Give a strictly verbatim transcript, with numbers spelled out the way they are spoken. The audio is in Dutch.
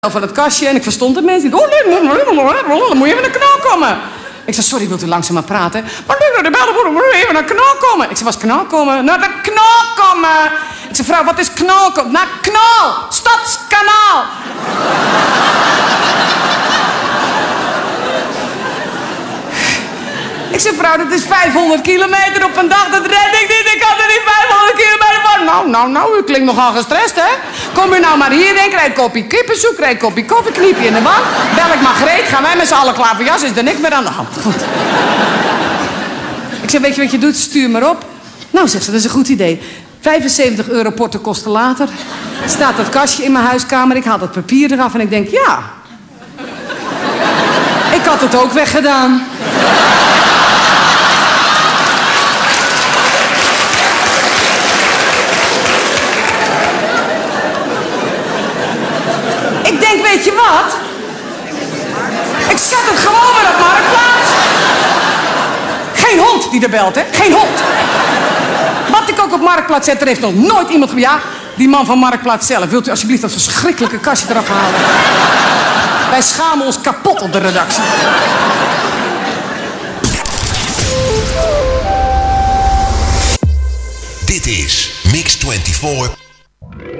van het kastje en ik verstond het mensen. Oh, nee, dan moet je even naar knal komen. Ik zei, sorry, wilt u langzaam maar praten? Maar nu, de bellen moet even naar knal komen. Ik zei, wat is knal komen? Naar de knal komen. Ik zei, vrouw, wat is knal komen? Naar knal, Stadskanaal. Ik zei, vrouw, dat is vijfhonderd kilometer op een dag. Dat red ik niet. Ik kan er niet vijfhonderd kilometer van. Nou, nou, nou, u klinkt nogal gestrest, hè? Kom u nou maar hierheen, krijg een kopje kippensoep, krijg een kopje koffie, kniep je in de bank. Bel ik Margreet, gaan wij met z'n allen klaar voor jas, is er niks meer aan de hand. Goed. Ik zei, weet je wat je doet? Stuur maar op. Nou, zegt ze, dat is een goed idee. vijfenzeventig euro portokosten later staat dat kastje in mijn huiskamer. Ik haal dat papier eraf en ik denk, ja. Ik had het ook weggedaan. Ik denk, weet je wat? Ik zet het gewoon weer op Marktplaats. Geen hond die er belt, hè? Geen hond. Wat ik ook op Marktplaats zet, er heeft nog nooit iemand... Ja, die man van Marktplaats zelf. Wilt u alsjeblieft dat verschrikkelijke kastje eraf halen? Wij schamen ons kapot op de redactie. Dit is Mix vierentwintig